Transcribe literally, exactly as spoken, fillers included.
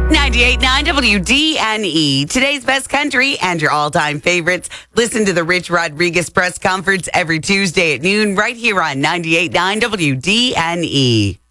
ninety-eight point nine W D N E, today's best country and your all-time favorites. Listen to the Rich Rodriguez press conference every Tuesday at noon right here on ninety-eight point nine W D N E.